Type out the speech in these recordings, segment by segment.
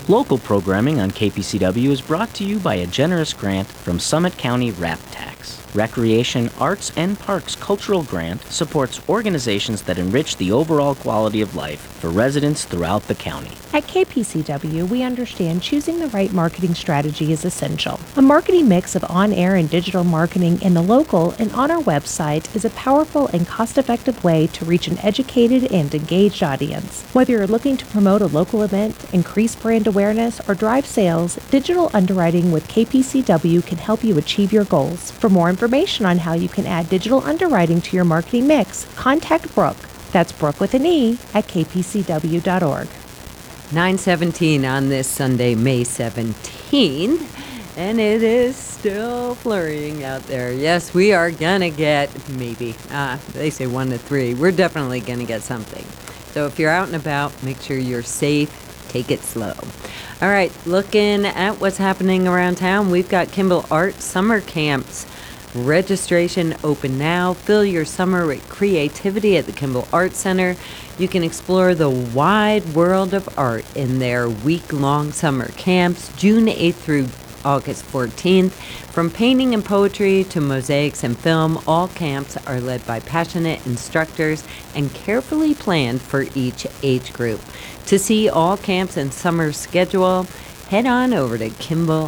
Local programming on KPCW is brought to you by a generous grant from Summit County RAP Tax. Recreation, Arts, and Parks Cultural Grant supports organizations that enrich the overall quality of life for residents throughout the county. At KPCW, we understand choosing the right marketing strategy is essential. A marketing mix of on-air and digital marketing in the local and on our website is a powerful and cost-effective way to reach an educated and engaged audience. Whether you're looking to promote a local event, increase brand awareness, or drive sales, digital underwriting with KPCW can help you achieve your goals. For more information on how you can add digital underwriting to your marketing mix, contact Brooke. That's Brooke with an E at kpcw.org. 9:17 on this Sunday, May 17th, and it is still flurrying out there. Yes, we are gonna get maybe, they say 1 to 3. We're definitely gonna get something. So if you're out and about, make sure you're safe. Take it slow. All right, looking at what's happening around town, we've got Kimball Art Summer Camps. Registration open now. Fill your summer with creativity at the Kimball Art Center. You can explore the wide world of art in their week-long summer camps, June 8th through August 14th. From painting and poetry to mosaics and film, all camps are led by passionate instructors and carefully planned for each age group. To see all camps and summer schedule, head on over to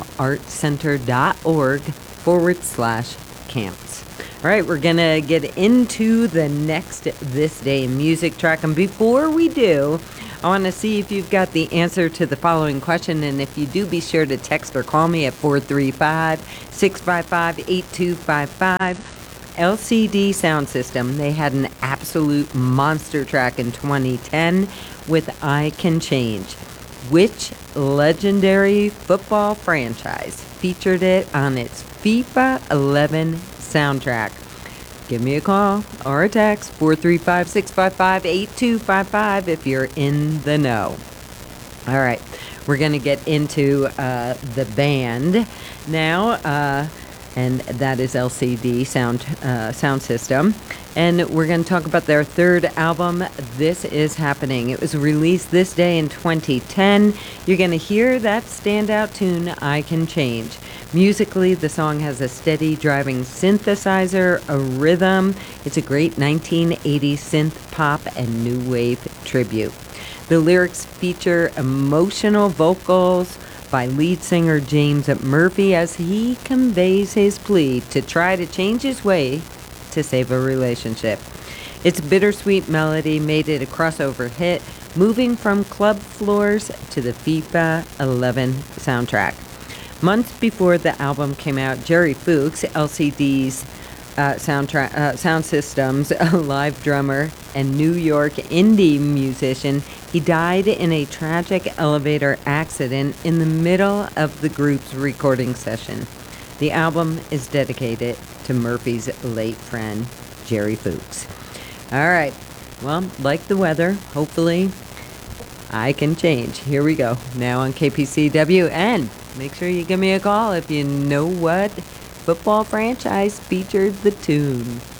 kimbellartcenter.org/camps. All right, we're going to get into the next This Day in Music track. And before we do, I want to see if you've got the answer to the following question. And if you do, be sure to text or call me at 435-655-8255. LCD Sound System, they had an absolute monster track in 2010 with I Can Change. Which legendary football franchise featured it on its FIFA 11 soundtrack? Give me a call or a text, 435-655-8255 if you're in the know. All right, we're going to get into the band now, and that is LCD Sound System. And we're going to talk about their third album, This Is Happening. It was released this day in 2010. You're going to hear that standout tune, I Can Change. Musically, the song has a steady driving synthesizer, a rhythm. It's a great 1980s synth pop and new wave tribute. The lyrics feature emotional vocals by lead singer James Murphy as he conveys his plea to try to change his way to save a relationship. Its bittersweet melody made it a crossover hit, moving from club floors to the FIFA 11 soundtrack. Months before the album came out, Jerry Fuchs, LCD's Sound System's live drummer and New York indie musician, he died in a tragic elevator accident in the middle of the group's recording session. The album is dedicated to Murphy's late friend, Jerry Fuchs. All right, well, like the weather, hopefully I can change. Here we go, now on KPCW, and make sure you give me a call if you know what football franchise featured the tune.